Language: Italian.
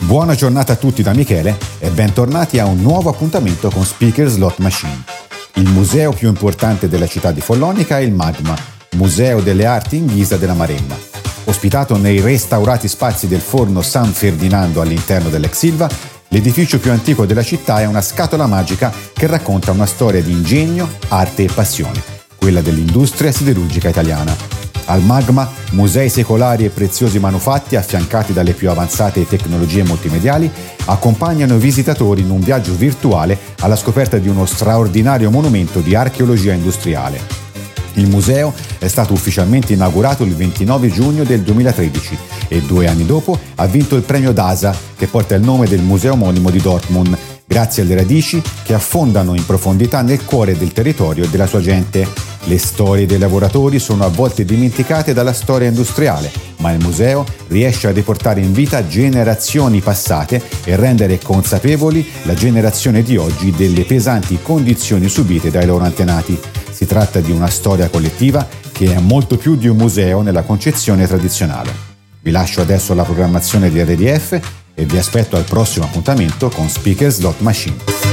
Buona giornata a tutti da Michele e bentornati a un nuovo appuntamento con Speaker Slot Machine. Il museo più importante della città di Follonica è il Magma, Museo delle Arti in Ghisa della Maremma. Ospitato nei restaurati spazi del forno San Ferdinando all'interno dell'ex Ilva, l'edificio più antico della città è una scatola magica che racconta una storia di ingegno, arte e passione, quella dell'industria siderurgica italiana. Al Magma, musei secolari e preziosi manufatti affiancati dalle più avanzate tecnologie multimediali accompagnano i visitatori in un viaggio virtuale alla scoperta di uno straordinario monumento di archeologia industriale. Il museo è stato ufficialmente inaugurato il 29 giugno del 2013 e 2 anni dopo ha vinto il premio DASA, che porta il nome del museo omonimo di Dortmund, grazie alle radici che affondano in profondità nel cuore del territorio e della sua gente. Le storie dei lavoratori sono a volte dimenticate dalla storia industriale, ma il museo riesce a riportare in vita generazioni passate e rendere consapevoli la generazione di oggi delle pesanti condizioni subite dai loro antenati. Si tratta di una storia collettiva che è molto più di un museo nella concezione tradizionale. Vi lascio adesso la programmazione di RDF e vi aspetto al prossimo appuntamento con Speaker Slot Machine.